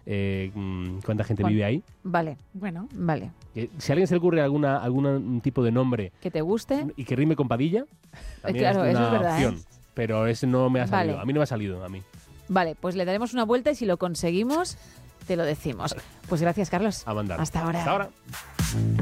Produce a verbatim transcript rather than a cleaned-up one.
eh, cuánta gente vive ahí. Vale, Bueno. vale. Que, si a alguien se le ocurre alguna algún tipo de nombre Que te guste. y que rime con Padilla, también Claro, es eso una es verdad, opción. ¿eh? Pero ese no me ha salido. Vale. A mí no me ha salido, a mí. Vale, pues le daremos una vuelta y si lo conseguimos, te lo decimos. Pues gracias, Carlos. A mandar. Hasta ahora. Hasta ahora.